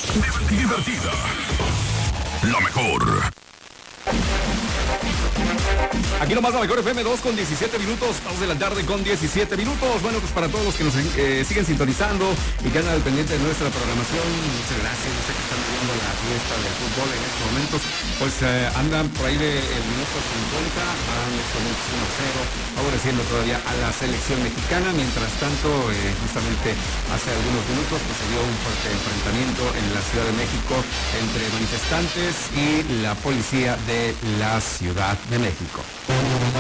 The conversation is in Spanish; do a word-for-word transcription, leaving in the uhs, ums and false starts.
Divertida. La mejor. Aquí nomás la mejor F M, dos con diecisiete minutos, dos de la tarde con diecisiete minutos. Bueno, pues para todos los que nos eh, siguen sintonizando y que andan al pendiente de nuestra programación, muchas gracias. Yo sé que están viendo la fiesta del fútbol en estos momentos, pues eh, andan por ahí del de minuto cincuenta, van estos momentos uno a cero, favoreciendo todavía a la selección mexicana. Mientras tanto, eh, justamente hace algunos minutos pues se dio un fuerte enfrentamiento en la Ciudad de México entre manifestantes y la policía de la Ciudad de México.